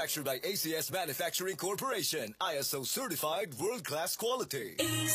Manufactured by ACS Manufacturing Corporation, ISO certified world-class quality.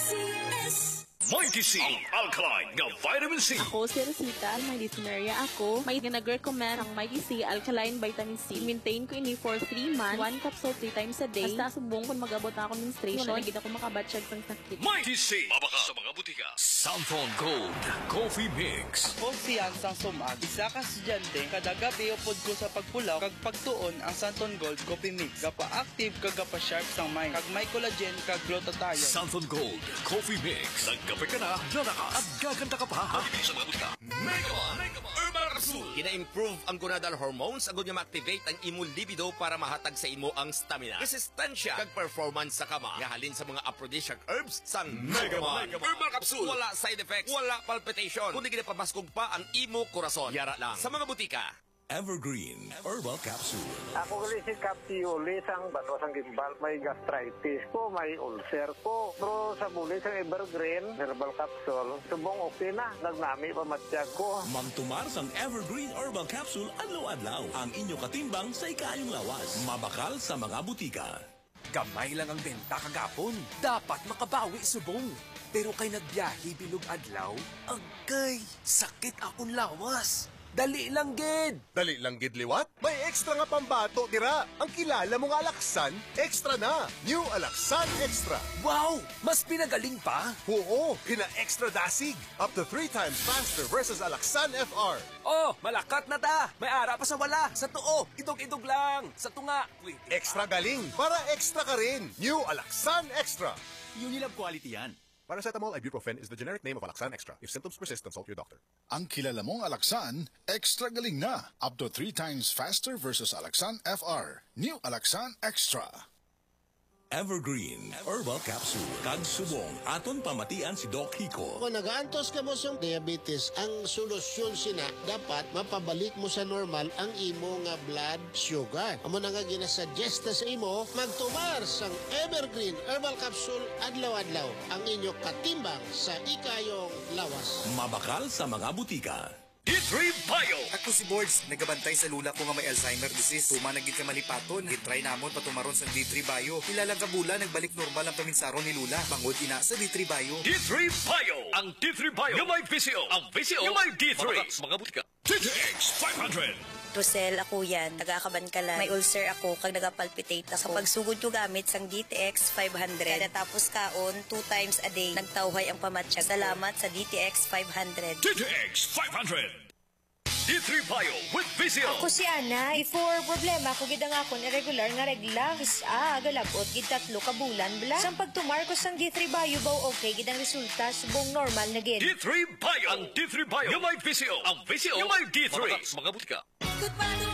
ACS. Mighty C, ang alkaline nga vitamin C. Ako si Rosita, may listenerya ako. May nag-recommend ang Mighty C Alkaline Vitamin C. Maintain ko ini for 3 months. 1 capsule 3 times a day. Basta subong kung mag-abot na ako menstruation. Wala na ako makabatsyag ng sakit. Mighty C, mabaka sa mga butika. Samphon Gold Coffee Mix. Kung siyan sang sumag, isa ka estudyante, kada gabi upod ko sa pagpulaw, kag pagtuon ang Santon Gold Coffee Mix. Gapa-active, kag gapa-sharp sang mind. Kag may collagen, kag glutathione. Samphon Gold Coffee Mix. Nagkape ka na, lalakas, at gaganda ka pa. Habibig sa mga butika. Megaman Herbal Capsule. Gina-improve ang gonadal hormones, agad niya ma-activate ang imo libido para mahatag sa imo ang stamina, resistensya, kag performance sa kama. Yahalin sa mga aphrodisiac herbs sang Megaman Herbal Capsule. Wala side effects, wala palpitation, kundi ginapabaskog pa ang imo korason. Yara lang sa mga butika. Evergreen Herbal Capsule. Ako gali si Captioli sang batwasang gimbal, may gastritis ko, may ulcer ko. Pero sa muli sa Evergreen Herbal Capsule, subong okay na, nagnami pa matiyag ko. Mamtumar sang Evergreen Herbal Capsule adlaw-adlaw. Ang inyo katimbang sa ikayong lawas. Mabakal sa mga butika. Gamay lang ang benta kagapon. Dapat makabawi subong. Pero kay nagbiyahe bilog adlaw, agay, sakit akong lawas. Dali lang gid. Dali lang gid liwat? May extra nga pambato tira. Ang kilala mong Alaksan, extra na. New Alaksan Extra. Wow, mas pinagaling pa. Oo, pina-extra dasig. Up to 3 times faster versus Alaksan FR. Oh, malakat na ta. May ara pa sa wala. Sa tuo, idog-idog lang. Sa tunga, wait. Extra galing para extra ka rin. New Alaksan Extra. Unilab quality yan. Paracetamol ibuprofen is the generic name of Alaksan Extra. If symptoms persist, consult your doctor. Ang kilala mong Alaksan, extra galing na. Up to 3 times faster versus Alaksan FR. New Alaksan Extra. Evergreen Herbal Capsule. Kag subong aton pamatian si Doc Hico. Kung nagaantos ka mo sa diabetes, ang solusyon sina dapat mapabalik mo sa normal ang imo nga blood sugar. Amo na nga ginasuggest sa imo, magtumar sang Evergreen Herbal Capsule adlaw-adlaw. Ang inyo katimbang sa ikayong lawas. Mabakal sa mga butika. D3 Bio. Ako si Boards, nagabantay sa lula ko nga may Alzheimer disease. Tuma na gid ka malipaton, gitry namon patumaron sa D3 Bio. Ilalang kabula, nagbalik normal ang paminsaron ni lula. Bangod ina sa D3 Bio. D3 Bio. Ang D3 Bio. Yung may VCO. Ang VCO. Yung may D3. Mga butika. DTX 500. Rosel, ako yan. Nagakabankalan. May ulcer ako kag nagapalpitate ako. Kapag sugod ko gamit sang DTX 500. Kada tapos kaon, 2 times a day. Nagtawhay ang pamatsyag. Salamat sa DTX 500. DTX 500. D3 Bio with VCO. Ako si Ana. Before problema ko gid ang akon irregular nga regla. Galabot gid 3 ka bulan bla. Sang pagtumar ko sang D3 Bio baw okay gid ang resulta subong normal na gid. D3 Bio. Ang D3 Bio. Yung may VCO. Ang VCO. Yung may D3. Mga butika. Good